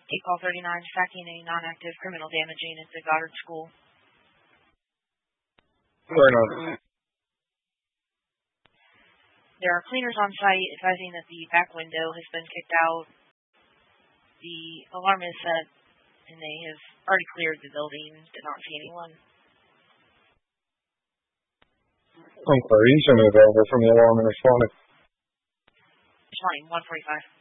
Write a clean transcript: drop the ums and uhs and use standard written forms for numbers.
Take call 39, tracking a non-active criminal damaging at the Goddard School. 39. There are cleaners on site advising that the back window has been kicked out. The alarm is set, and they have already cleared the building. Did not see anyone. Unclear. You sent me available from the alarm and responded. Responding, 145.